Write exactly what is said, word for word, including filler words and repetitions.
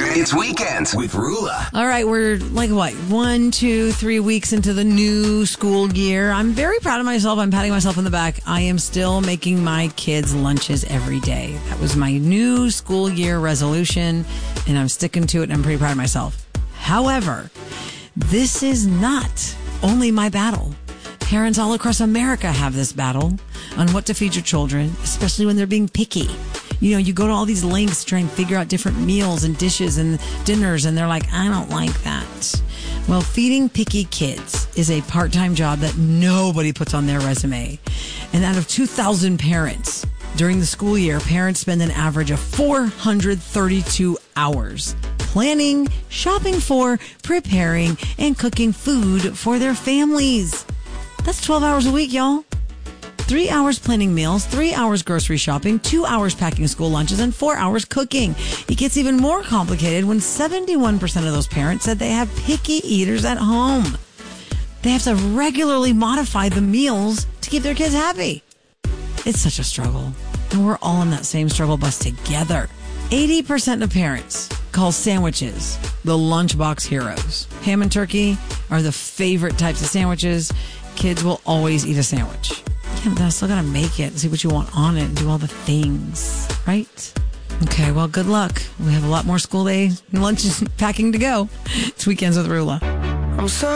It's Weekends with Rula. All right, we're like, what, one, two, three weeks into the new school year. I'm very proud of myself. I'm patting myself on the back. I am still making my kids lunches every day. That was my new school year resolution, and I'm sticking to it, and I'm pretty proud of myself. However, this is not only my battle. Parents all across America have this battle on what to feed your children, especially when they're being picky. You know, you go to all these links to try and figure out different meals and dishes and dinners, and they're like, I don't like that. Well, feeding picky kids is a part-time job that nobody puts on their resume. And out of two thousand parents during the school year, parents spend an average of four hundred thirty-two hours planning, shopping for, preparing, and cooking food for their families. That's twelve hours a week, y'all. Three hours planning meals, three hours grocery shopping, two hours packing school lunches, and four hours cooking. It gets even more complicated when seventy-one percent of those parents said they have picky eaters at home. They have to regularly modify the meals to keep their kids happy. It's such a struggle, and we're all in that same struggle bus together. eighty percent of parents call sandwiches the lunchbox heroes. Ham and turkey are the favorite types of sandwiches. Kids will always eat a sandwich. Yeah, but I still gotta make it and see what you want on it and do all the things, right? Okay, well, good luck. We have a lot more school day lunches packing to go. It's Weekends with Rula. I'm sorry.